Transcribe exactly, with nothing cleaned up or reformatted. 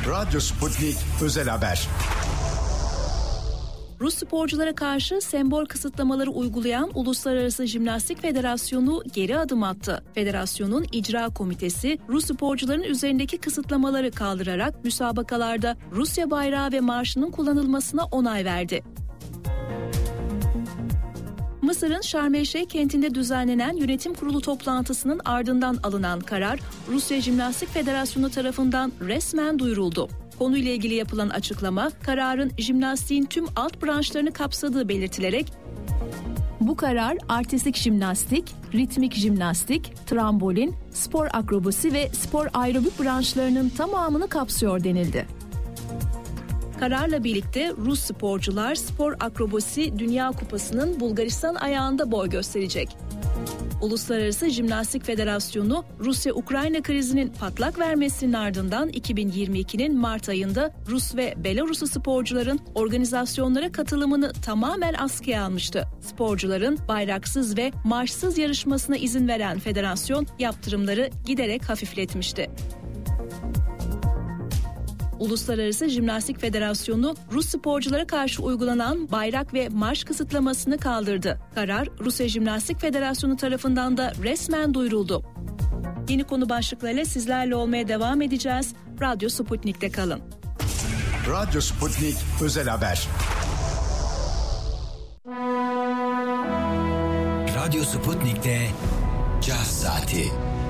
Radyo Sputnik Özel Haber. Rus sporculara karşı sembol kısıtlamaları uygulayan Uluslararası Jimnastik Federasyonu geri adım attı. Federasyonun icra komitesi Rus sporcuların üzerindeki kısıtlamaları kaldırarak müsabakalarda Rusya bayrağı ve marşının kullanılmasına onay verdi. Mısır'ın Şarm El Şeyh kentinde düzenlenen yönetim kurulu toplantısının ardından alınan karar Rusya Jimnastik Federasyonu tarafından resmen duyuruldu. Konuyla ilgili yapılan açıklama, kararın jimnastiğin tüm alt branşlarını kapsadığı belirtilerek, bu karar artistik jimnastik, ritmik jimnastik, trambolin, spor akrobasi ve spor aerobik branşlarının tamamını kapsıyor denildi. Kararla birlikte Rus sporcular Spor Akrobasi Dünya Kupası'nın Bulgaristan ayağında boy gösterecek. Uluslararası Jimnastik Federasyonu, Rusya-Ukrayna krizinin patlak vermesinin ardından iki bin yirmi ikinin Mart ayında Rus ve Belaruslu sporcuların organizasyonlara katılımını tamamen askıya almıştı. Sporcuların bayraksız ve marşsız yarışmasına izin veren federasyon yaptırımları giderek hafifletmişti. Uluslararası Jimnastik Federasyonu Rus sporculara karşı uygulanan bayrak ve marş kısıtlamasını kaldırdı. Karar Rusya Jimnastik Federasyonu tarafından da resmen duyuruldu. Yeni konu başlıklarıyla sizlerle olmaya devam edeceğiz. Radyo Sputnik'te kalın. Radyo Sputnik Özel Haber. Radyo Sputnik'te Caz Saati.